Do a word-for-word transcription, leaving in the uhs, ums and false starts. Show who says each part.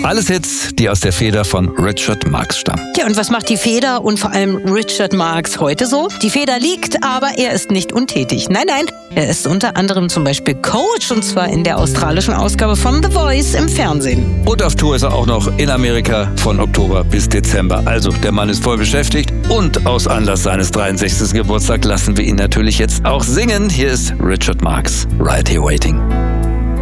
Speaker 1: Alles Hits, die aus der Feder von Richard Marx stammen.
Speaker 2: Ja, und was macht die Feder und vor allem Richard Marx heute so? Die Feder liegt, aber er ist nicht untätig. Nein, nein, er ist unter anderem zum Beispiel Coach, und zwar in der australischen Ausgabe von The Voice im Fernsehen.
Speaker 1: Und auf Tour ist er auch noch in Amerika von Oktober bis Dezember. Also, der Mann ist voll beschäftigt und aus Anlass seines dreiundsechzigsten Geburtstags lassen wir ihn natürlich jetzt auch singen. Hier ist Richard Marx, Right Here Waiting.